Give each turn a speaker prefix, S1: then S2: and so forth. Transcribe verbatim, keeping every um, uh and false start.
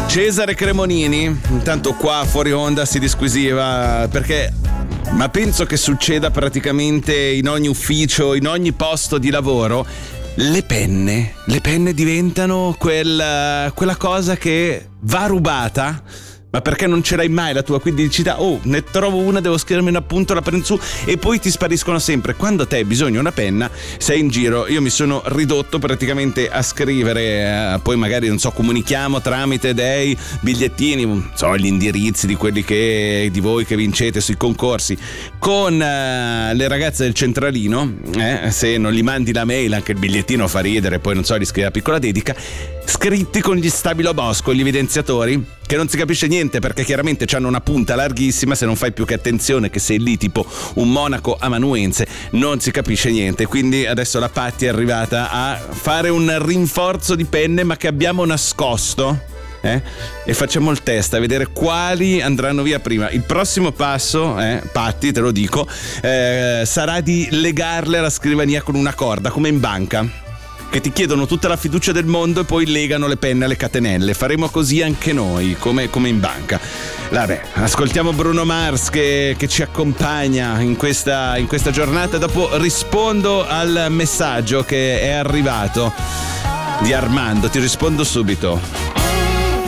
S1: Cesare Cremonini, intanto qua fuori onda si disquisiva perché, ma penso che succeda praticamente in ogni ufficio, in ogni posto di lavoro, le penne, le penne diventano quella, quella cosa che va rubata. Ma perché non ce l'hai mai la tua? Quindi dici, oh, ne trovo una, devo scrivermi un appunto, la prendo su, e poi ti spariscono sempre. Quando te hai bisogno di una penna, sei in giro. Io mi sono ridotto praticamente a scrivere, eh, poi magari, non so, comunichiamo tramite dei bigliettini, non so, gli indirizzi di quelli che, di voi che vincete sui concorsi, con eh, le ragazze del centralino, eh, se non gli mandi la mail, anche il bigliettino fa ridere, poi non so, gli scrivi la piccola dedica, scritti con gli stabilo bosco, gli evidenziatori, che non si capisce niente perché chiaramente hanno una punta larghissima, se non fai più che attenzione che sei lì tipo un monaco amanuense non si capisce niente. Quindi adesso la Patti è arrivata a fare un rinforzo di penne ma che abbiamo nascosto, eh? E facciamo il test a vedere quali andranno via prima. Il prossimo passo, eh, Patti, te lo dico, eh, sarà di legarle alla scrivania con una corda, come in banca, che ti chiedono tutta la fiducia del mondo e poi legano le penne alle catenelle. Faremo così anche noi, come, come in banca. Vabbè, ascoltiamo Bruno Mars che, che ci accompagna in questa, in questa giornata. Dopo rispondo al messaggio che è arrivato di Armando, ti rispondo subito.